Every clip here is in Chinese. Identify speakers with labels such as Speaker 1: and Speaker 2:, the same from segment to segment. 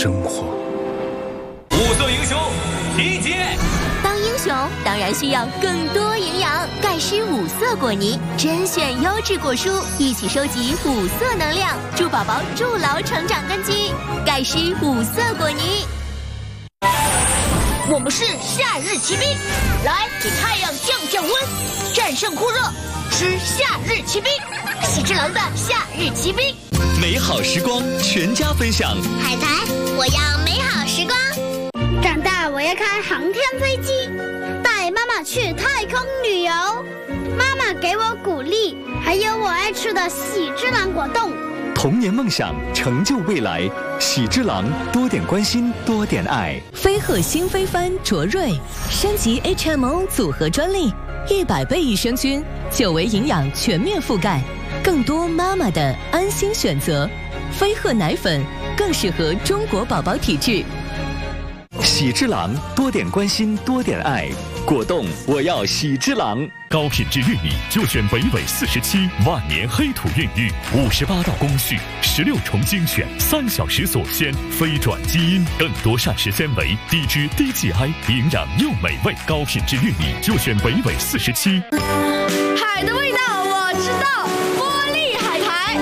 Speaker 1: 生活。
Speaker 2: 五色英雄集结。
Speaker 3: 当英雄当然需要更多营养，钙湿五色果泥，甄选优质果蔬，一起收集五色能量，助宝宝筑牢成长根基。钙湿五色果泥。
Speaker 4: 我们是夏日骑兵，来给太阳降降温，战胜酷热，吃夏日骑兵，喜之郎的夏日骑兵。
Speaker 5: 美好时光，全家分享。
Speaker 6: 海苔，我要美好时光。
Speaker 7: 长大我要开航天飞机，带妈妈去太空旅游。妈妈给我鼓励，还有我爱吃的喜之郎果冻。
Speaker 5: 童年梦想，成就未来。喜之郎，多点关心，多点爱。
Speaker 8: 飞鹤新飞帆卓瑞升级 HMO 组合专利，100倍益生菌，9维营养全面覆盖，更多妈妈的安心选择。飞鹤奶粉更适合中国宝宝体质。
Speaker 5: 喜之郎，多点关心，多点爱。果冻，我要喜之郎。
Speaker 9: 高品质玉米就选北纬47万年黑土孕育，58道工序，16重精选，3小时锁鲜，非转基因，更多膳食纤维，低脂低 GI， 营养又美味。高品质玉米就选北纬47。
Speaker 7: 海的味道我知道，玻璃海苔。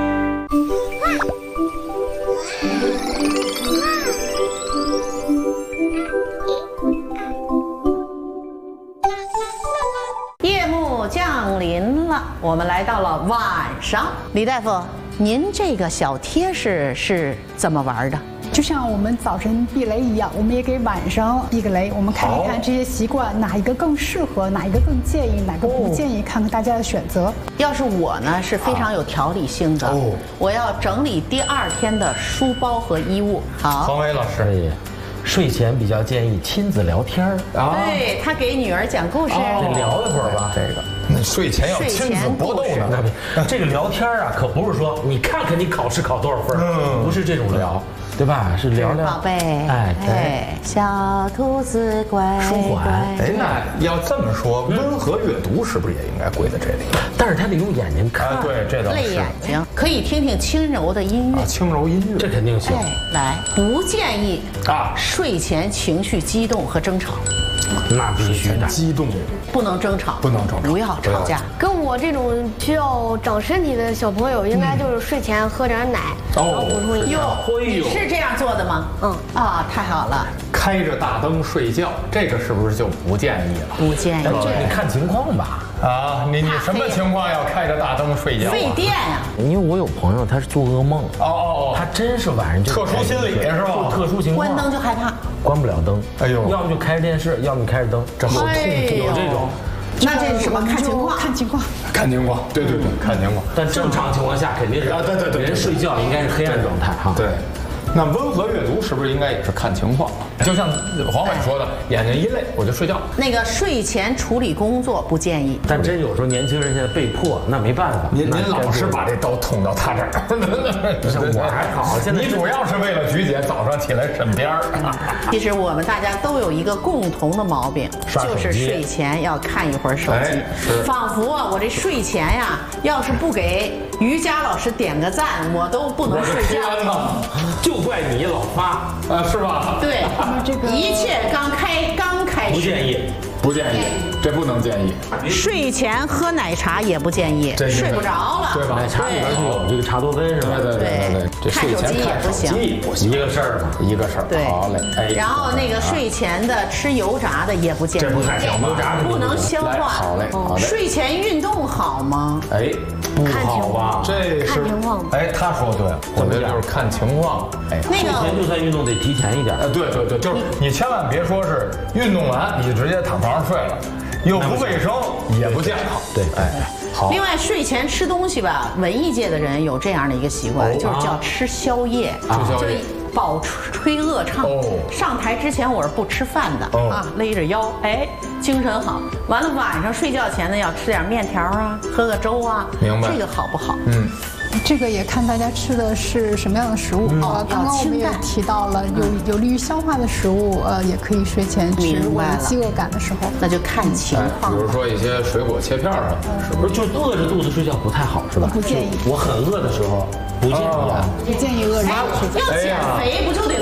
Speaker 10: 夜幕降临了，我们来到了晚上。李大夫，您这个小贴士是怎么玩的？
Speaker 11: 就像我们早晨避雷一样，我们也给晚上避个雷。我们看一看这些习惯哪一个更适合，哪一个更建议，哪个不建议，看看大家的选择。
Speaker 10: 要是我呢，是非常有条理性的，我要整理第2天的书包和衣物。好，
Speaker 12: 黄伟老师。睡前比较建议亲子聊天
Speaker 10: 啊，对他给女儿讲故事，
Speaker 12: 得聊一会儿吧。这个，
Speaker 13: 那睡前要亲子搏斗呢。
Speaker 12: 这个聊天啊，可不是说你看看你考试考多少分，不是这种聊，对吧？是聊聊
Speaker 10: 宝贝，哎，小兔子乖，
Speaker 12: 舒缓。
Speaker 13: 哎，那要这么说，温和阅读是不是也应该归在这里？
Speaker 12: 但是他得用眼睛看，
Speaker 13: 对，这倒是。
Speaker 10: 累眼睛，可以听听轻柔的音乐，
Speaker 13: 轻柔音乐，
Speaker 12: 这肯定行。
Speaker 10: 来，不建议睡前情绪激动和争吵。
Speaker 12: 那必须的，
Speaker 13: 激动，
Speaker 10: 不能争吵，
Speaker 13: 不能争吵，
Speaker 10: 不要吵架。
Speaker 7: 跟我这种需要长身体的小朋友，应该就是睡前喝点奶，然后补充营养。
Speaker 10: 你是这样做的吗？太好了。
Speaker 13: 开着大灯睡觉，这个是不是就不建议了？
Speaker 10: 不建议，
Speaker 12: 你看情况吧。
Speaker 13: 你什么情况要开着大灯睡觉？
Speaker 10: 费电呀！
Speaker 12: 因为我有朋友他是做噩梦，他真是晚上就
Speaker 13: 特殊心理是吧？
Speaker 12: 特殊情况，
Speaker 10: 关灯就害怕，
Speaker 12: 关不了灯。
Speaker 13: 哎呦，
Speaker 12: 要么就开着电视，要么开着灯，这好痛，有这种。
Speaker 10: 那这是什么？看情况，
Speaker 11: 看情况，
Speaker 13: 看情况。对，看情况。
Speaker 12: 但正常情况下肯定是
Speaker 13: 对，
Speaker 12: 人睡觉应该是黑暗状态哈。
Speaker 13: 对。那温和阅读是不是应该也是看情况？就像黄伟说的，眼睛一累我就睡觉。
Speaker 10: 那个睡前处理工作不建议。
Speaker 12: 但真有时候年轻人现在被迫，那没办法。
Speaker 13: 您老是把这刀捅到他这儿。
Speaker 12: 我还好，现在
Speaker 13: 你主要是为了菊姐早上起来审边儿。
Speaker 10: 其实我们大家都有一个共同的毛病，就是睡前要看一会儿手机，仿佛我这睡前呀，要是不给瑜伽老师点个赞，我都不能睡觉。
Speaker 12: 就怪你老发
Speaker 13: 是吧？
Speaker 10: 对，一切刚开始。
Speaker 13: 不建议，这不能建议。
Speaker 10: 睡前喝奶茶也不建议，睡不着了，
Speaker 13: 对吧？
Speaker 12: 奶茶里边就有这个茶多酚是吧？
Speaker 10: 对，
Speaker 13: 这睡前看手机不行，
Speaker 12: 一个事儿嘛，
Speaker 13: 一个事儿。
Speaker 10: 对，
Speaker 13: 好嘞。
Speaker 10: 然后那个睡前的吃油炸的也不建议，
Speaker 12: 这不太行，油炸
Speaker 10: 不能消化。
Speaker 13: 好嘞。
Speaker 10: 睡前运动好吗？
Speaker 12: 不好吧？
Speaker 13: 这是
Speaker 7: 看情况。
Speaker 13: 他说对了，我觉得就是看情况。
Speaker 10: 那个
Speaker 12: 睡前就算运动得提前一点。
Speaker 13: 对，就是你千万别说是运动完你就直接躺床上睡了，又不卫生也不健康。
Speaker 12: 对，
Speaker 13: 好。
Speaker 10: 另外，睡前吃东西吧，文艺界的人有这样的一个习惯，就是叫吃宵夜，就饱吹饿唱。上台之前我是不吃饭的勒着腰，精神好。完了晚上睡觉前呢，要吃点面条啊，喝个粥啊，
Speaker 13: 明白？
Speaker 10: 这个好不好？
Speaker 11: 这个也看大家吃的是什么样的食物。刚刚我们也提到了有利于消化的食物，也可以睡前吃。如果有饥饿感的时候，
Speaker 10: 那就看情况。
Speaker 13: 比如说一些水果切片什么，是不是？
Speaker 12: 就饿着肚子睡觉不太好是吧？
Speaker 11: 不建议。
Speaker 12: 我很饿的时候不建议
Speaker 11: 不建议饿着
Speaker 10: 要减肥不就得